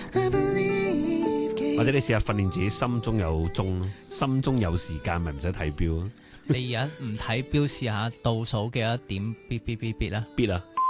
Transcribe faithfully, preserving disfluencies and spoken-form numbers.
或者你試下訓練自己心中有鐘咯，心中有時間咪唔使睇錶咯。 你而家唔睇錶試下倒數幾多點？嗶嗶嗶嗶啦， 必啊！